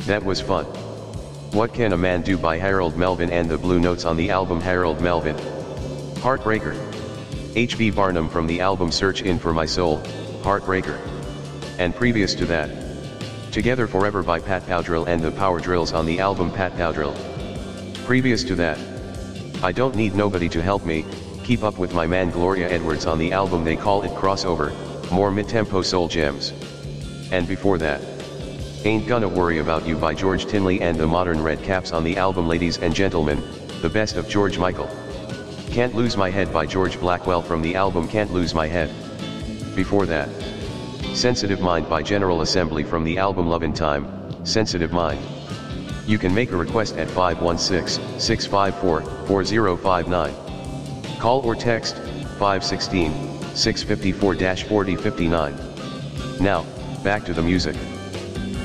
That was fun. What Can a Man Do by Harold Melvin and the Blue Notes on the album Harold Melvin. Heartbreaker. H.B. Barnum from the album Search In For My Soul, Heartbreaker. And previous to that, Together Forever by Pat Powdrill and the Power Drills on the album Pat Powdrill. Previous to that, I Don't Need Nobody to Help Me, Keep Up With My Man Gloria Edwards on the album They Call It Crossover, more mid-tempo soul gems. And before that, Ain't Gonna Worry About You by George Tinley and the Modern Red Caps on the album Ladies and Gentlemen, the best of George Michael. Can't Lose My Head by George Blackwell from the album Can't Lose My Head. Before that, Sensitive Mind by General Assembly from the album Love in Time, Sensitive Mind. You can make a request at 516-654-4059. Call or text 516-654-4059. Now, back to the music.